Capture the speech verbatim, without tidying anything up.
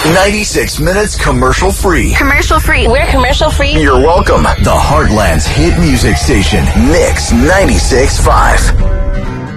ninety-six minutes commercial free. Commercial free. We're commercial free. You're welcome. The Heartland's hit music station, Mix ninety-six point five.